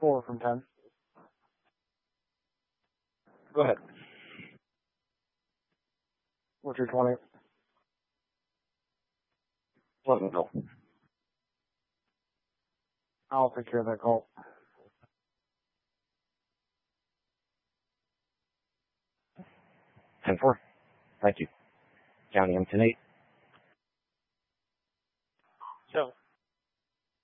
4 from 10. Go ahead. What's your 20? Let me go. I'll take care of that call. 10-4. Thank you. County M10-8. So,